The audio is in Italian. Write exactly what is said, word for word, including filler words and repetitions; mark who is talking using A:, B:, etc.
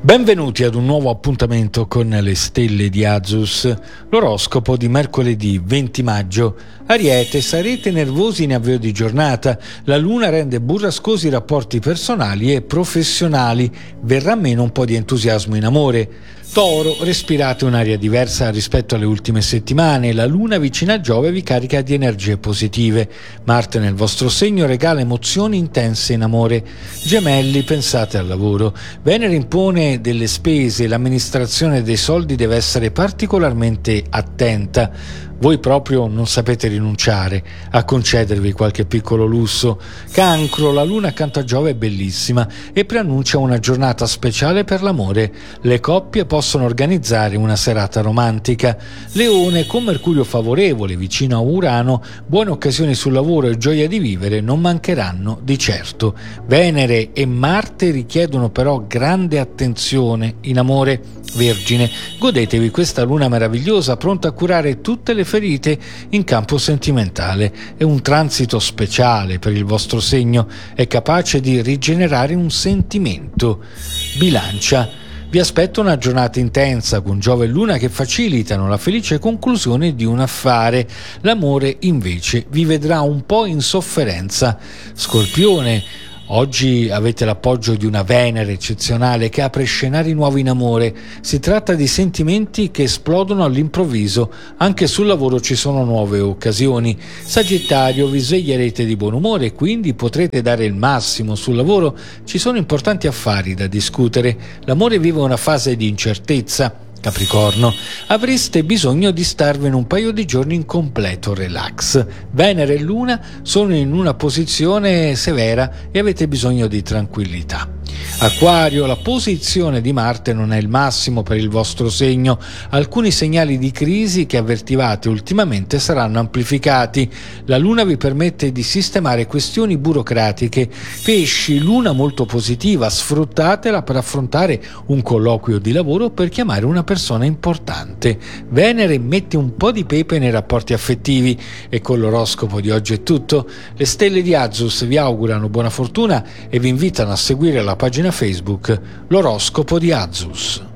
A: Benvenuti ad un nuovo appuntamento con le stelle di Azus, l'oroscopo di mercoledì venti maggio. Ariete, sarete nervosi in avvio di giornata, la luna rende burrascosi i rapporti personali e professionali, verrà meno un po' di entusiasmo in amore. Toro, respirate un'aria diversa rispetto alle ultime settimane, la luna vicina a Giove vi carica di energie positive. Marte nel vostro segno regala emozioni intense in amore. Gemelli, pensate al lavoro. Venere impone delle spese, l'amministrazione dei soldi deve essere particolarmente attenta. Voi proprio non sapete rinunciare a concedervi qualche piccolo lusso. Cancro, la luna accanto a Giove è bellissima e preannuncia una giornata speciale per l'amore. Le coppie possono organizzare una serata romantica. Leone, con Mercurio favorevole vicino a Urano, buone occasioni sul lavoro e gioia di vivere non mancheranno di certo. Venere e Marte richiedono però grande attenzione in amore. Vergine, godetevi questa luna meravigliosa pronta a curare tutte le ferite in campo sentimentale. È un transito speciale per il vostro segno, è capace di rigenerare un sentimento. Bilancia, vi aspetta una giornata intensa con Giove e Luna che facilitano la felice conclusione di un affare. L'amore invece vi vedrà un po' in sofferenza. Scorpione, oggi avete l'appoggio di una Venere eccezionale che apre scenari nuovi in amore. Si tratta di sentimenti che esplodono all'improvviso. Anche sul lavoro ci sono nuove occasioni. Sagittario, vi sveglierete di buon umore e quindi potrete dare il massimo sul lavoro. Ci sono importanti affari da discutere. L'amore vive una fase di incertezza. Capricorno, avreste bisogno di starvene un paio di giorni in completo relax. Venere e Luna sono in una posizione severa e avete bisogno di tranquillità. Acquario, la posizione di Marte non è il massimo per il vostro segno. Alcuni segnali di crisi che avvertivate ultimamente saranno amplificati. La Luna vi permette di sistemare questioni burocratiche. Pesci, luna molto positiva, sfruttatela per affrontare un colloquio di lavoro o per chiamare una persona importante. Venere mette un po' di pepe nei rapporti affettivi. E con l'oroscopo di oggi è tutto. Le stelle di Azus vi augurano buona fortuna e vi invitano a seguire la pagina Facebook L'oroscopo di Azus.